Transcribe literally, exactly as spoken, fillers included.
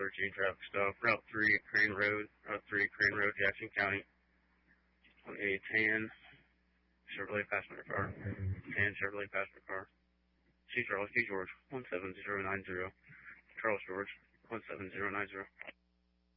thirteen traffic stop. Route three, Crane Road. Route three, Crane Road, Jackson County. On a tan Chevrolet passenger car. Tan Chevrolet passenger car. C. Charles, G. George, one seven zero nine zero. Charles George, one seven zero nine zero.